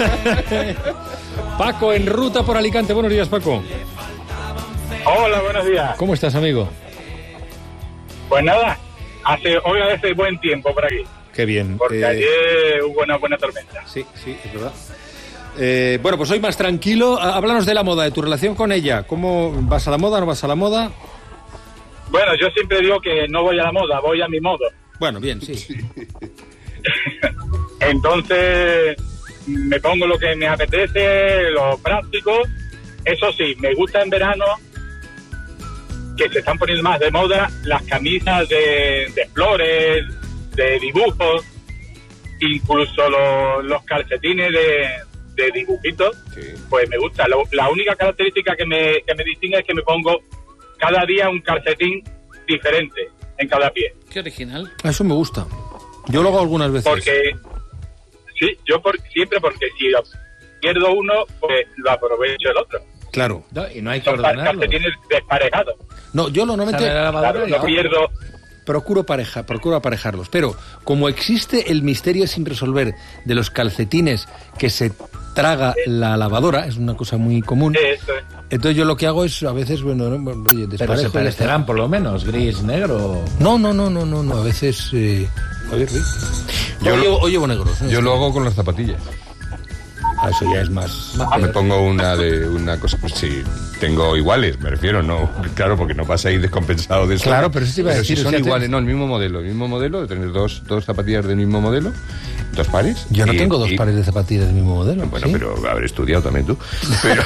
Paco, en ruta por Alicante. Buenos días, Paco. Hola, buenos días. ¿Cómo estás, amigo? Pues nada, hoy hace buen tiempo por aquí. Qué bien. Porque ayer hubo una buena tormenta. Sí, es verdad. Bueno, pues hoy más tranquilo. Háblanos de la moda, de tu relación con ella. ¿Cómo vas a la moda, no vas a la moda? Bueno, yo siempre digo que no voy a la moda, voy a mi modo. Bueno, bien, sí. Entonces, me pongo lo que me apetece, lo práctico. Eso sí, me gusta en verano que se están poniendo más de moda las camisas de flores, de dibujos, incluso los calcetines de dibujitos. Sí. Pues me gusta. La única característica que me distingue es que me pongo cada día un calcetín diferente en cada pie. Qué original. Eso me gusta. Yo lo hago algunas veces. Porque siempre porque si pierdo uno, pues lo aprovecho el otro. Claro. No, y no hay que ordenarlo. Calcetines desparejados. No, yo normalmente no pierdo. Procuro aparejarlos, pero como existe el misterio sin resolver de los calcetines que se traga la lavadora, es una cosa muy común. Entonces yo lo que hago es a veces, oye, pero se parecerán por lo menos, gris, negro. No, a veces Javier Ruiz. Yo llevo negros. Yo lo hago con las zapatillas. Eso ya es más. Me pongo una cosa, pues sí, tengo iguales, me refiero, no, claro, porque no vas a ir descompensado de eso. Claro, pero eso te iba a decir. Si son iguales, no, el mismo modelo, de tener dos zapatillas del mismo modelo, dos pares. Yo no tengo dos pares de zapatillas del mismo modelo. Bueno, ¿sí? Pero haber estudiado también tú. Pero...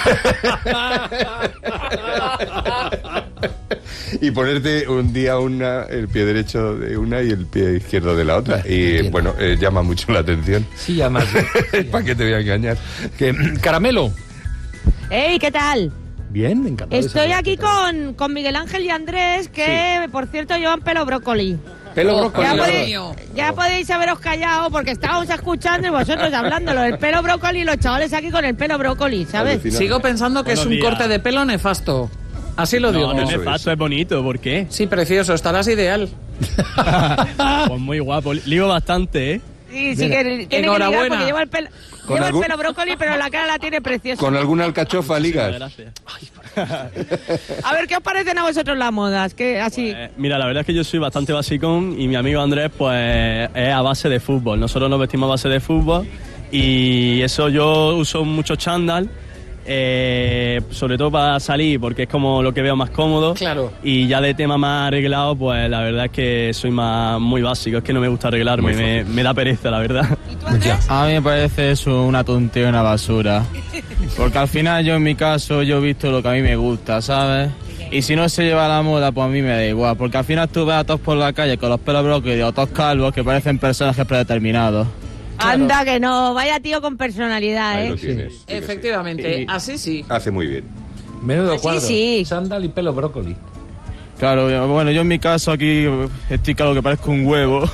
y ponerte un día el pie derecho de una y el pie izquierdo de la otra. Y bueno, llama mucho la atención. Sí, llama. ¿Para qué te voy a engañar? Caramelo. ¡Ey! ¿Qué tal? Bien, encantado. Estoy aquí con Miguel Ángel y Andrés, que por cierto llevan pelo brócoli. Pelo brócoli. Ya podéis haberos callado porque estábamos escuchando y vosotros hablándolo. El pelo brócoli y los chavales aquí con el pelo brócoli, ¿sabes? Sigo pensando que es un corte de pelo nefasto. Así lo digo. No es nefasto, es bonito. ¿Por qué? Sí, precioso. Estarás ideal. Pues muy guapo. Ligo bastante, ¿eh? Sí, que tiene enhorabuena. Que ligar porque lleva el pelo brócoli, pero la cara la tiene preciosa. ¿Con alguna alcachofa ligas? Gracias. A ver, ¿qué os parecen a vosotros las modas? ¿Qué, así? Mira, la verdad es que yo soy bastante basicón y mi amigo Andrés pues es a base de fútbol. Nosotros nos vestimos a base de fútbol y eso yo uso mucho chándal. Sobre todo para salir porque es como lo que veo más cómodo. Claro. Y ya de tema más arreglado, pues la verdad es que soy muy básico, es que no me gusta arreglarme, me da pereza, la verdad. A mí me parece eso una tontería, una basura, porque al final yo en mi caso yo he visto lo que a mí me gusta, ¿sabes? Y si no se lleva la moda, pues a mí me da igual, porque al final tú ves a todos por la calle con los pelos brócolis o todos calvos que parecen personajes predeterminados. Claro. Anda que no, vaya tío con personalidad, Ahí lo tienes, sí. Efectivamente, así sí. Hace muy bien. Menudo cuadro. Sí. Sándal y pelo brócoli. Claro, bueno, yo en mi caso aquí estoy claro que parezco un huevo.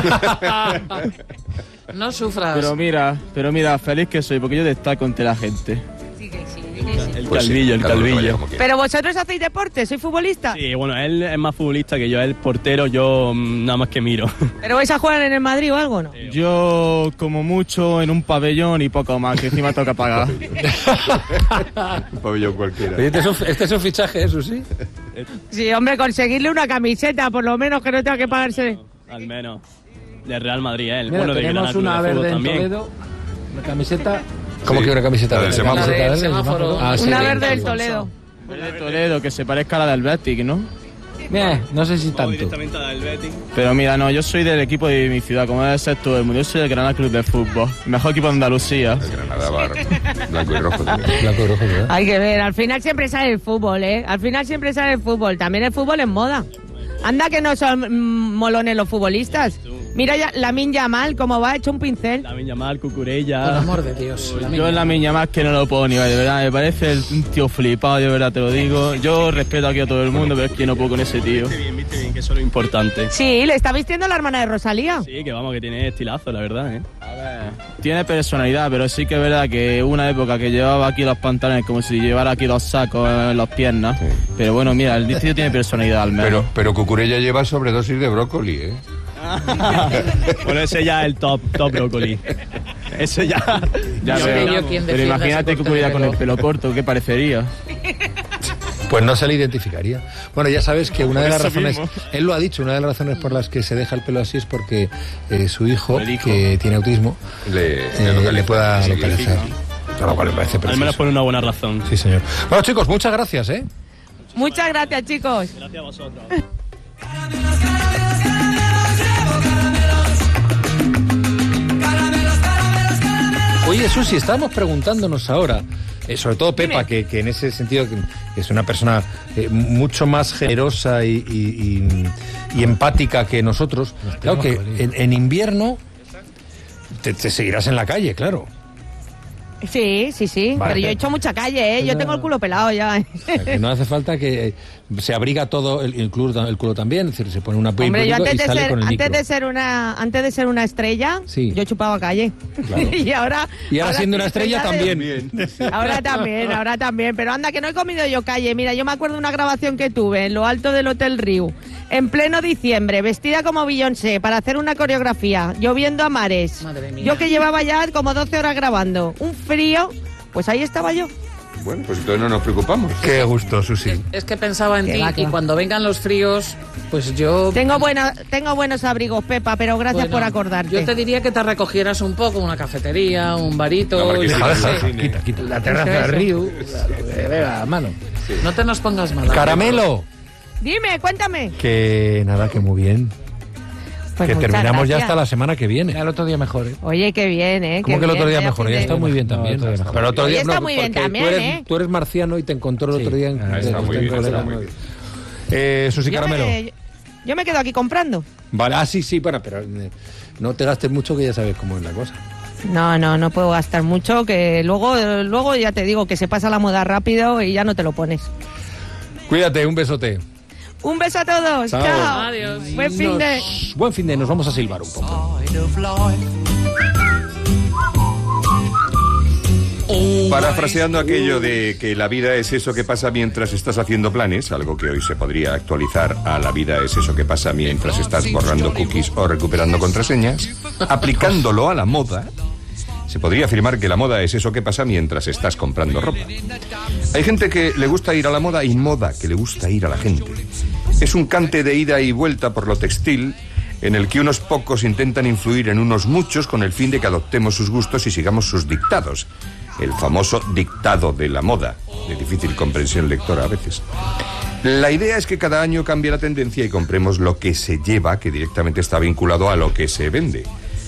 No sufras. Pero mira, feliz que soy, porque yo destaco entre la gente. Sí. El calvillo. Pero vosotros hacéis deporte, ¿sois futbolista? Sí, bueno, él es más futbolista que yo, él es portero, yo nada más que miro. ¿Pero vais a jugar en el Madrid o algo, no? Yo, como mucho, en un pabellón y poco más, que encima toca pagar. Un pabellón cualquiera. Este es un fichaje, eso sí. Sí, hombre, conseguirle una camiseta, por lo menos que no tenga que pagarse. Al menos. De Real Madrid, él. Mira, bueno, de tenemos Granada, una de verde en también. Toledo, una camiseta. ¿Cómo que una camiseta del semáforo? ¿Camiseta del semáforo. Una verde del Toledo. De Toledo, que se parezca a la del Betis, ¿no? No sé si tanto. Directamente al Betis. Pero mira, no, yo soy del equipo de mi ciudad, como debe ser todo el mundo. Yo soy del Granada Club de Fútbol, mejor equipo de Andalucía. El Granada Bar, blanco y rojo también. Blanco y rojo, ¿verdad? Hay que ver, al final siempre sale el fútbol, ¿eh? Al final siempre sale el fútbol. También el fútbol es moda. Anda que no son molones los futbolistas. Mira ya Lamine Yamal, cómo va, hecho un pincel. Lamine Yamal, Cucurella. Por amor de Dios. Yo en Lamine Yamal que no lo puedo ni ver, de verdad. Me parece un tío flipado, de verdad te lo digo. Yo respeto aquí a todo el mundo, pero es que no puedo con ese tío. Viste bien, que eso es lo importante. Sí, le está vistiendo la hermana de Rosalía. Sí, que vamos, que tiene estilazo, la verdad, ¿eh? A ver, tiene personalidad, pero sí que es verdad que una época que llevaba aquí los pantalones como si llevara aquí los sacos en las piernas. Sí. Pero bueno, mira, el tío tiene personalidad al menos. Pero Cucurella lleva sobredosis de brócoli, ¿eh? Bueno, ese ya es el top brócoli. Ese ya Ya pero imagínate que pudiera con el pelo corto, ¿qué parecería? Pues no se le identificaría. Bueno, ya sabes que una de las razones, él lo ha dicho, una de las razones por las que se deja el pelo así es porque su hijo, que tiene autismo, le pueda localizar. Lo cual me parece precioso. Al menos por una buena razón. Sí, señor. Bueno, chicos, muchas gracias, ¿eh? Muchas gracias, chicos. Gracias a vosotros. Oye, Susi, estábamos preguntándonos ahora, sobre todo Pepa, que en ese sentido que es una persona mucho más generosa y empática que nosotros. Claro que en invierno te seguirás en la calle, claro. Sí. Vale, pero yo he hecho mucha calle, ¿eh? Yo tengo el culo pelado ya. O sea, que no hace falta que se abriga todo, el culo también, es decir, se pone una puya y sale con el micro. Antes de ser una estrella, sí, yo chupaba calle. Claro. y ahora siendo una estrella también. Ahora también. Pero anda, que no he comido yo calle. Mira, yo me acuerdo de una grabación que tuve en lo alto del Hotel Riu, en pleno diciembre, vestida como Beyoncé, para hacer una coreografía, lloviendo a mares. Madre mía. Yo que llevaba ya como 12 horas grabando. Un frío, pues ahí estaba yo. Bueno, pues entonces no nos preocupamos. Qué gusto, Susi. Es que pensaba en ti y cuando vengan los fríos, pues yo... Tengo buenos abrigos, Pepa, pero gracias por acordarte. Yo te diría que te recogieras un poco, una cafetería, un barito... Quita. La terraza del río. Venga, mano. Sí. No te nos pongas mal. Caramelo. Dime, cuéntame. Que nada, que muy bien. Pues que terminamos gracias. Ya hasta la semana que viene. Ya el otro día mejor, ¿eh? Oye, qué bien, ¿eh? ¿Cómo que el otro día mejor? Ya está muy bien también. Pero el otro día está muy bien también, tú eres marciano y te encontró el otro día en... Está muy bien. Susi Caramelo. Yo me quedo aquí comprando. Vale, sí, bueno, pero no te gastes mucho, que ya sabes cómo es la cosa. No puedo gastar mucho, que luego ya te digo que se pasa la moda rápido y ya no te lo pones. Cuídate, un besote. Un beso a todos. Chao. Adiós. Buen fin de... Nos vamos a silbar un poco. Parafraseando aquello de que la vida es eso que pasa mientras estás haciendo planes, algo que hoy se podría actualizar a la vida es eso que pasa mientras estás borrando cookies o recuperando contraseñas, aplicándolo a la moda, se podría afirmar que la moda es eso que pasa mientras estás comprando ropa. Hay gente que le gusta ir a la moda y moda que le gusta ir a la gente. Es un cante de ida y vuelta por lo textil en el que unos pocos intentan influir en unos muchos con el fin de que adoptemos sus gustos y sigamos sus dictados. El famoso dictado de la moda, de difícil comprensión lectora a veces. La idea es que cada año cambie la tendencia y compremos lo que se lleva, que directamente está vinculado a lo que se vende.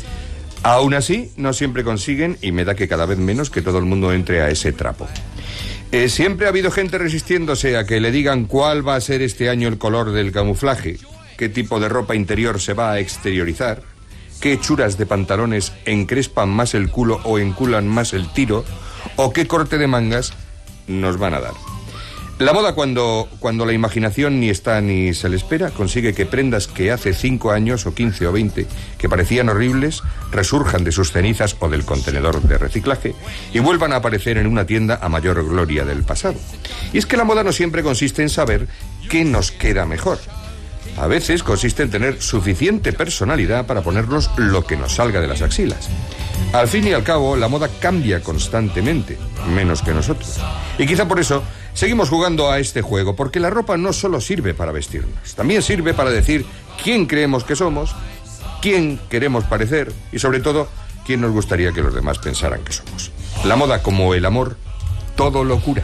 Aún así, no siempre consiguen, y me da que cada vez menos, que todo el mundo entre a ese trapo. Siempre ha habido gente resistiéndose a que le digan cuál va a ser este año el color del camuflaje, qué tipo de ropa interior se va a exteriorizar, qué hechuras de pantalones encrespan más el culo o enculan más el tiro, o qué corte de mangas nos van a dar. La moda, cuando la imaginación ni está ni se le espera, consigue que prendas que hace 5 años o 15 o 20 que parecían horribles resurjan de sus cenizas o del contenedor de reciclaje y vuelvan a aparecer en una tienda a mayor gloria del pasado. Y es que la moda no siempre consiste en saber qué nos queda mejor. A veces consiste en tener suficiente personalidad para ponernos lo que nos salga de las axilas. Al fin y al cabo, la moda cambia constantemente, menos que nosotros. Y quizá por eso seguimos jugando a este juego, porque la ropa no solo sirve para vestirnos, también sirve para decir quién creemos que somos, quién queremos parecer y, sobre todo, quién nos gustaría que los demás pensaran que somos. La moda, como el amor, todo lo cura.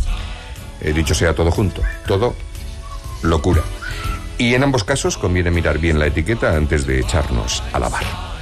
Dicho sea todo junto, todo locura. Y en ambos casos conviene mirar bien la etiqueta antes de echarnos a lavar.